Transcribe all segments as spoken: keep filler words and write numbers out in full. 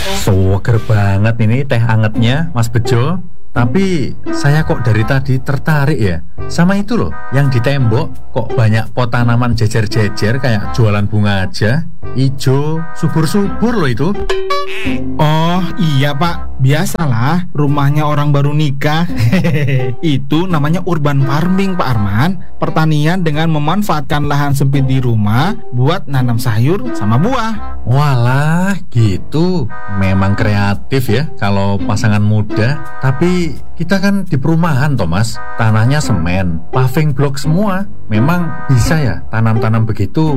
Seger banget ini teh angetnya, Mas Bejo. Tapi saya kok dari tadi tertarik ya sama itu loh, yang di tembok kok banyak pot tanaman jejer-jejer kayak jualan bunga aja. Ijo, subur-subur loh itu. Oh iya pak, biasalah rumahnya orang baru nikah. Itu namanya urban farming Pak Arman. Pertanian dengan memanfaatkan lahan sempit di rumah buat nanam sayur sama buah. Walah gitu, memang kreatif ya kalau pasangan muda. Tapi kita kan di perumahan Thomas, tanahnya semen, paving block semua. Memang bisa ya tanam-tanam begitu?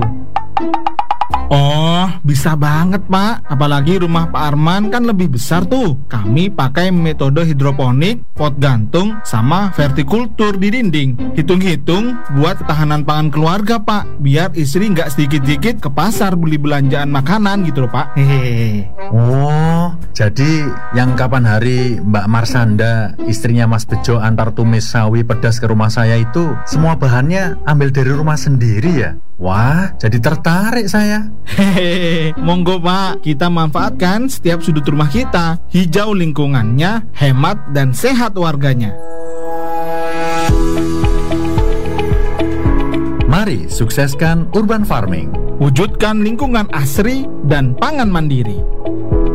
Oh, bisa banget Pak. Apalagi rumah Pak Arman kan lebih besar tuh. Kami pakai metode hidroponik, pot gantung, sama vertikultur di dinding. Hitung-hitung buat ketahanan pangan keluarga Pak, biar istri nggak sedikit-sedikit ke pasar beli belanjaan makanan gitu loh Pak. Hehehe. Oh, jadi yang kapan hari Mbak Marsanda, istrinya Mas Bejo, antar tumis sawi pedas ke rumah saya itu semua bahannya ambil dari rumah sendiri ya? Wah, jadi tertarik saya. Hehehe, monggo Pak, kita manfaatkan setiap sudut rumah kita. Hijau lingkungannya, hemat dan sehat warganya. Mari sukseskan urban farming. Wujudkan lingkungan asri dan pangan mandiri.